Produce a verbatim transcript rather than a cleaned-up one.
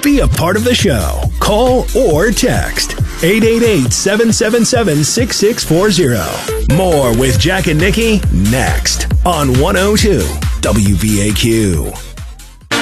Be a part of the show. Call or text eight eight eight, seven seven seven, six six four zero. More with Jack and Nikki next on one oh two W V A Q.